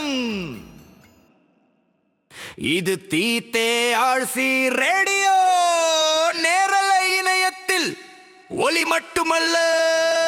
வணக்கம். இது தீத்தே RC radio. நேரலை இணையத்தில் ஒலி மட்டுமல்ல,